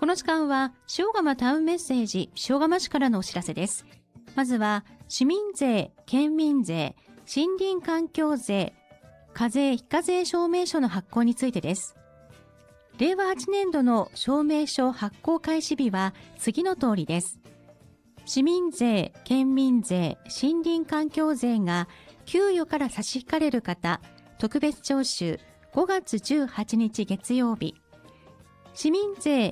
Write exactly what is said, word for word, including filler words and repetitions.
この時間は塩釜タウンメッセージ塩釜市からのお知らせです。まずは市民税、県民税、森林環境税、課税非課税証明書の発行についてです。れいわはちねんどの証明書発行開始日は次の通りです。市民税、県民税、森林環境税が給与から差し引かれる方、特別徴収ごがつじゅうはちにち月曜日。市民税、